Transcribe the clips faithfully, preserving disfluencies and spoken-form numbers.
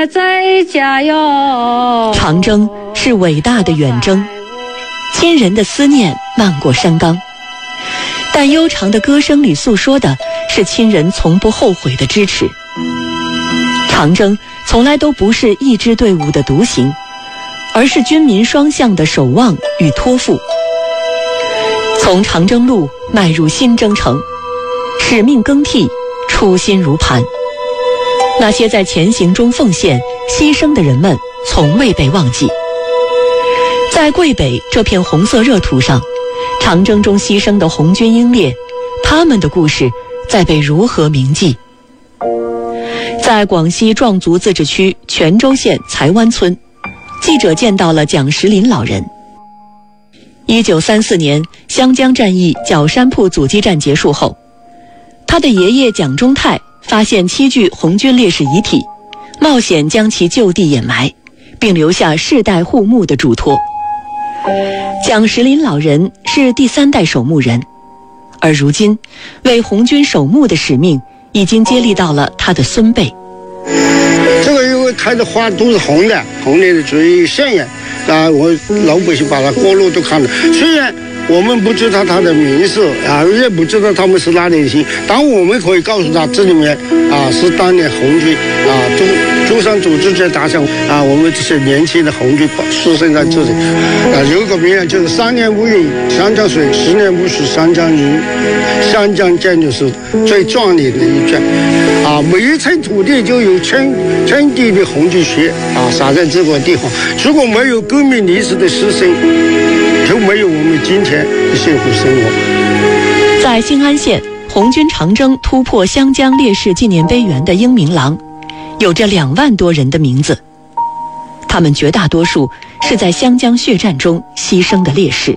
在家哟。 长征是伟大的远征，亲人的思念漫过山冈，但悠长的歌声里诉说的是亲人从不后悔的支持。长征从来都不是一支队伍的独行，而是军民双向的守望与托付。从长征路迈入新征程，使命更替，初心如磐。那些在前行中奉献牺牲的人们从未被忘记。在桂北这片红色热土上，长征中牺牲的红军英烈，他们的故事在被如何铭记？在广西壮族自治区全州县才湾村，记者见到了蒋石林老人。一九三四年湘江战役角山铺阻击战结束后，他的爷爷蒋中泰发现七具红军烈士遗体，冒险将其就地掩埋，并留下世代护墓的嘱托。蒋石林老人是第三代守墓人，而如今为红军守墓的使命已经接力到了他的孙辈。 这个因为开的花都是红的，红的最鲜艳啊！我老百姓把它过路都看了，虽然我们不知道他的名字啊，也不知道他们是哪里人，但我们可以告诉他，这里面啊是当年红军啊中中山组织者打上啊，我们这些年轻的红军出生在这里啊。有个名言就是“三年无雨湘江水，十年无水湘江鱼”，湘江建就是最壮丽的一卷啊。每一寸土地就有千千地的红军血啊洒在这个地方。如果没有革命烈士的牺牲，就没有我们今天的幸福生活。 在兴安县红军长征突破湘江烈士纪念碑园的英明廊，有着两万多人的名字，他们绝大多数是在湘江血战中牺牲的烈士。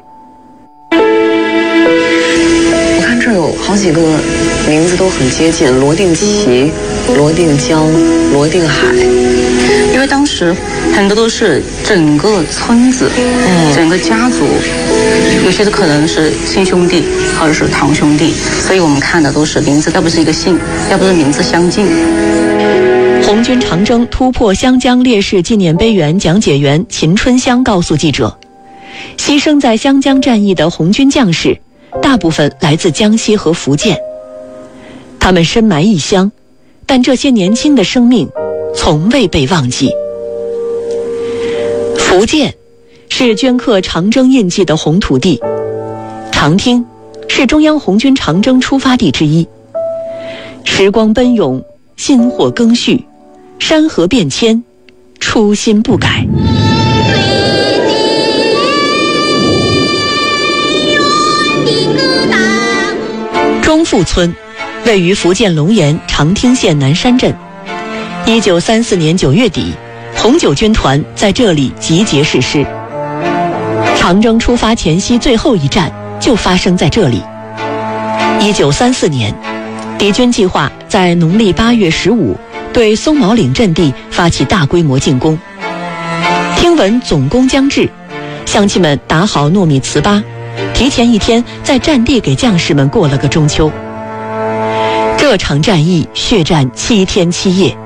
我看这有好几个名字都很接近，罗定齐、罗定江、罗定海。 因为当时很多都是整个村子、嗯、整个家族，有些可能是亲兄弟或者是堂兄弟，所以我们看的都是名字，要不是一个姓，要不是名字相近。 红军长征突破湘江烈士纪念碑园讲解员秦春香告诉记者，牺牲在湘江战役的红军将士大部分来自江西和福建，他们深埋异乡，但这些年轻的生命从未被忘记。福建是镌刻长征印记的红土地，长汀是中央红军长征出发地之一。时光奔涌，薪火更续，山河变迁，初心不改。中富村位于福建龙岩长汀县南山镇。一九三四年九月底，红九军团在这里集结誓师。长征出发前夕最后一战就发生在这里。一九三四年，敌军计划在农历八月十五对松毛岭阵地发起大规模进攻。听闻总攻将至，乡亲们打好糯米糍粑，提前一天在战地给将士们过了个中秋。这场战役血战七天七夜，